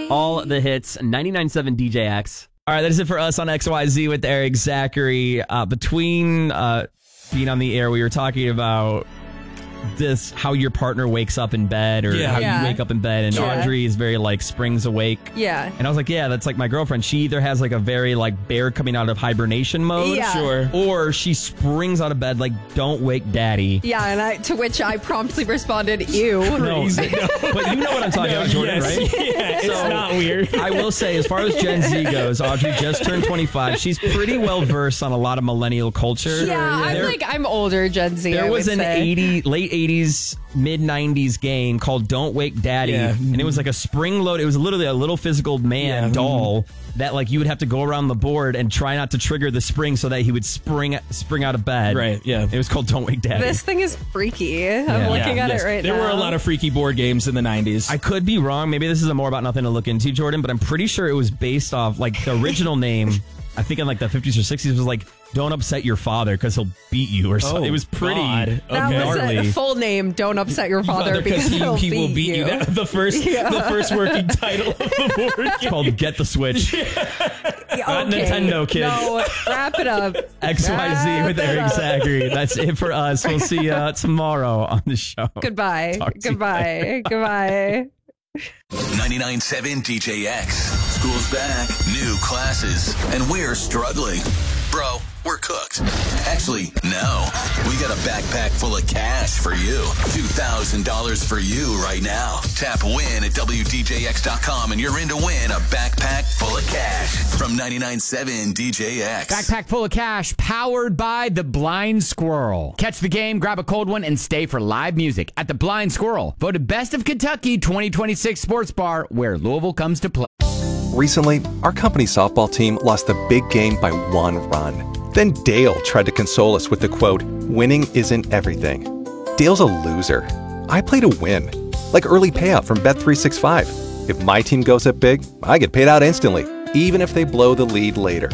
All the hits, 99.7 DJX. All right, that is it for us on XYZ with Eric Zachary. Between being on the air, we were talking about this, how your partner wakes up in bed, or how you wake up in bed, and Audrey is very like springs awake. Yeah. And I was like, yeah, that's like my girlfriend. She either has like a very like bear coming out of hibernation mode, or she springs out of bed like, don't wake daddy. Yeah, and to which I promptly responded, ew. No. But you know what I'm talking about, Jordan, right? Yeah, it's not weird. I will say, as far as Gen Z goes, Audrey just turned 25. She's pretty well versed on a lot of millennial culture. Yeah, I'm older Gen Z. There was an late 80s, mid 90s game called Don't Wake Daddy, and it was like a spring load. It was literally a little physical man doll that like you would have to go around the board and try not to trigger the spring so that he would spring out of bed. Right, yeah. It was called Don't Wake Daddy. This thing is freaky. I'm looking at it right now. There were a lot of freaky board games in the 90s. I could be wrong. Maybe this is a more about nothing to look into, Jordan, but I'm pretty sure it was based off like the original name. I think in like the 50s or 60s was like, don't upset your father because he'll beat you or something. It was pretty That was the full name, Don't Upset Your Father because he will beat you. The first working title of the board game. It's called Get the Switch. Not Nintendo, kids. No, wrap it up. XYZ with Eric Zachary. That's it for us. We'll see you tomorrow on the show. Goodbye. Goodbye. 99.7 DJX. School's back, new classes, and we're struggling. Bro, we're cooked. Actually, no. We got a backpack full of cash for you. $2,000 for you right now. Tap win at WDJX.com and you're in to win a backpack full of cash from 99.7 DJX. Backpack full of cash, powered by The Blind Squirrel. Catch the game, grab a cold one, and stay for live music at The Blind Squirrel. Voted Best of Kentucky 2026 Sports Bar, where Louisville comes to play. Recently, our company softball team lost the big game by 1 run. Then Dale tried to console us with the quote, "Winning isn't everything." Dale's a loser. I play to win. Like early payout from Bet365. If my team goes up big, I get paid out instantly, even if they blow the lead later.